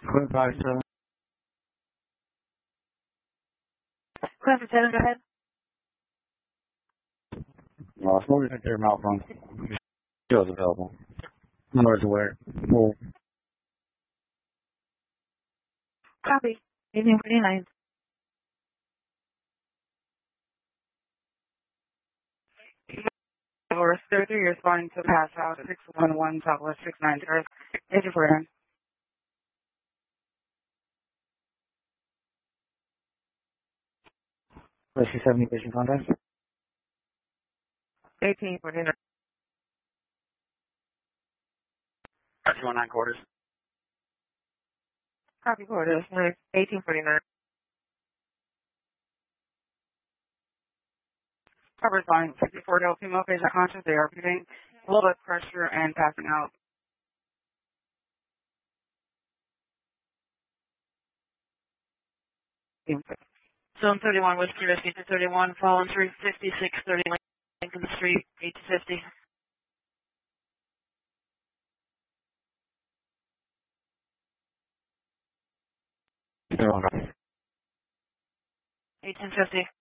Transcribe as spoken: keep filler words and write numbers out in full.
Clear five seven. Clear for seven, go ahead. Uh, smoke is there, Malcolm. Still is available. North aware. Full. Copy. eighteen forty-nine. Over thirty-three, you're responding to pass out six one one Southwest six nine zero. eighteen forty-nine. Rescue seventy patient contact. eighteen forty-nine. two one nine quarters. Copy quarters. eighteen forty-nine. Coverage line fifty-four Del female patient conscious. They are breathing a little bit of pressure and passing out. Zone thirty-one, Whiskey Rescue two thirty-one, Fallen three fifty-six thirty Lincoln Street, eight fifty. eighteen fifty.